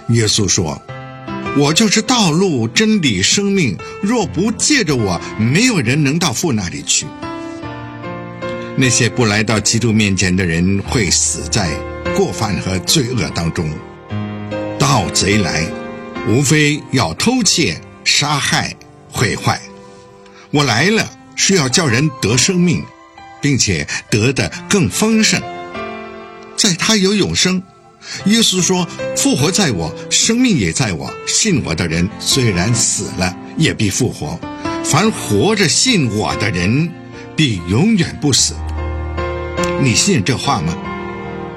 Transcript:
耶稣说，我就是道路、真理、生命，若不借着我，没有人能到父那里去。那些不来到基督面前的人，会死在过犯和罪恶当中。盗贼来，无非要偷窃、杀害、毁坏。我来了，是要叫人得生命，并且得的更丰盛。在他有永生。耶稣说，复活在我，生命也在我，信我的人虽然死了，也必复活。凡活着信我的人，必永远不死。你信这话吗？